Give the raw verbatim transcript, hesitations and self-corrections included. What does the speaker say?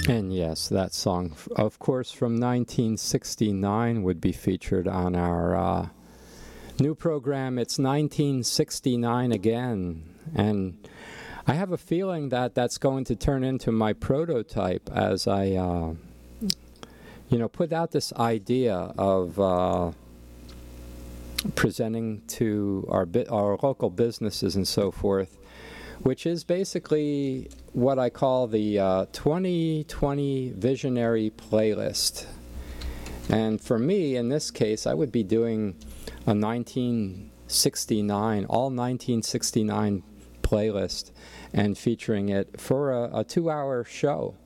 And yes, that song, f- of course, from nineteen sixty-nine would be featured on our uh, new program. It's nineteen sixty-nine again. And I have a feeling that that's going to turn into my prototype as I, uh, you know, put out this idea of uh, presenting to our, bi- our local businesses and so forth, which is basically what I call the uh, twenty twenty Visionary Playlist. And for me, in this case, I would be doing a nineteen sixty-nine, all nineteen sixty-nine playlist and featuring it for a, a two-hour show.